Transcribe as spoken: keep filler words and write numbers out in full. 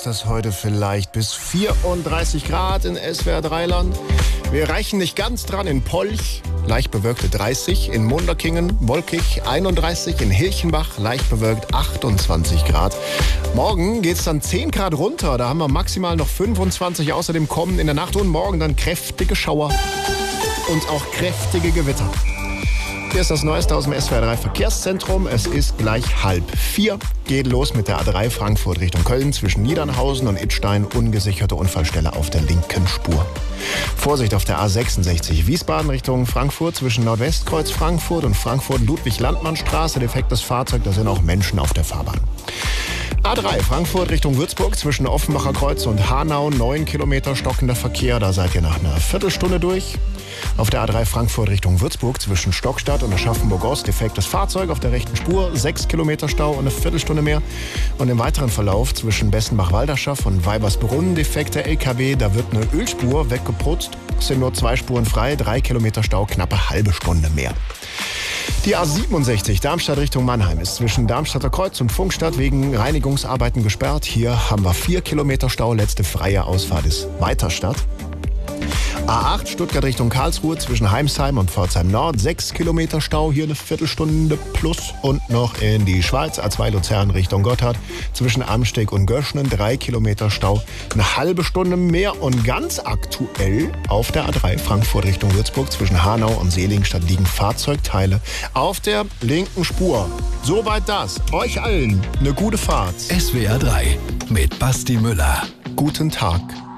ist das heute vielleicht bis vierunddreißig Grad in S W R drei Land. Wir reichen nicht ganz dran in Polch, leicht bewölkte dreißig, in Munderkingen wolkig einunddreißig, in Hilchenbach leicht bewölkt achtundzwanzig Grad. Morgen geht es dann zehn Grad runter, da haben wir maximal noch fünfundzwanzig. Außerdem kommen in der Nacht und morgen dann kräftige Schauer und auch kräftige Gewitter. Hier ist das Neueste aus dem S W R drei Verkehrszentrum. Es ist gleich halb vier. Geht los mit der A drei Frankfurt Richtung Köln zwischen Niedernhausen und Idstein. Ungesicherte Unfallstelle auf der linken Spur. Vorsicht auf der A sechsundsechzig Wiesbaden Richtung Frankfurt zwischen Nordwestkreuz Frankfurt und Frankfurt-Ludwig-Landmann-Straße. Defektes Fahrzeug, da sind auch Menschen auf der Fahrbahn. A drei Frankfurt Richtung Würzburg zwischen Offenbacher Kreuz und Hanau. neun Kilometer stockender Verkehr, da seid ihr nach einer Viertelstunde durch. Auf der A drei Frankfurt Richtung Würzburg zwischen Stockstadt und Aschaffenburg-Ost defektes Fahrzeug auf der rechten Spur, sechs Kilometer Stau und eine Viertelstunde mehr. Und im weiteren Verlauf zwischen Bessenbach-Walderschaff und Weibersbrunn defekter L K W, da wird eine Ölspur weggeputzt. Es sind nur zwei Spuren frei, drei Kilometer Stau, knappe halbe Stunde mehr. Die A siebenundsechzig Darmstadt Richtung Mannheim ist zwischen Darmstadter Kreuz und Funkstadt wegen Reinigungsarbeiten gesperrt. Hier haben wir vier Kilometer Stau, letzte freie Ausfahrt ist Weiterstadt. A acht Stuttgart Richtung Karlsruhe zwischen Heimsheim und Pforzheim Nord. sechs Kilometer Stau, hier eine Viertelstunde plus. Und noch in die Schweiz, A zwei Luzern Richtung Gotthard zwischen Amsteg und Göschnen. drei Kilometer Stau, eine halbe Stunde mehr. Und ganz aktuell auf der A drei Frankfurt Richtung Würzburg zwischen Hanau und Seligenstadt liegen Fahrzeugteile auf der linken Spur. Soweit das. Euch allen eine gute Fahrt. S W R drei mit Basti Müller. Guten Tag.